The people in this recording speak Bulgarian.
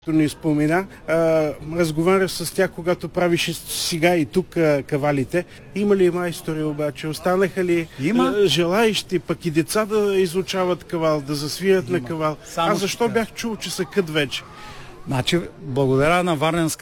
не спомена. Разговарях с тях, когато правиш сега и тук кавалите. Има ли майстори обаче? Останаха ли желаещи, пък и деца да изучават кавал, да засвият на кавал? Защо бях чул, че са кът вече? Значи, благодаря на Варненска